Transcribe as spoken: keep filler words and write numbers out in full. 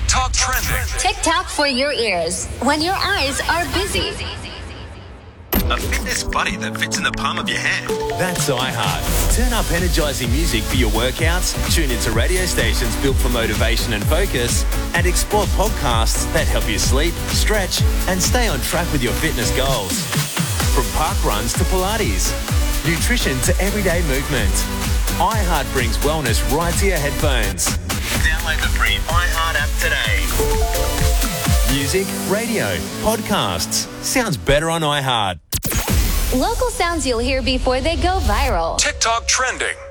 TikTok trending. TikTok for your ears when your eyes are busy. A fitness buddy that fits in the palm of your hand. That's iHeart. Turn up energising music for your workouts, tune into radio stations built for motivation and focus, and explore podcasts that help you sleep, stretch, and stay on track with your fitness goals. From park runs to Pilates, nutrition to everyday movement, iHeart brings wellness right to your headphones. Download the free iHeart app today. Music, radio, podcasts. Sounds better on iHeart. Local sounds you'll hear before they go viral. TikTok trending.